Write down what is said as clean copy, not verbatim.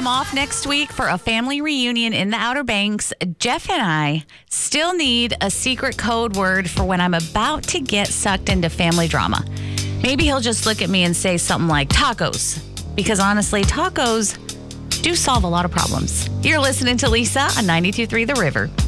I'm off next week for a family reunion in the Outer Banks. Jeff and I still need a secret code word for when I'm about to get sucked into family drama. Maybe he'll just look at me and say something like tacos, because honestly, tacos do solve a lot of problems. You're listening to Lisa on 92.3 The River.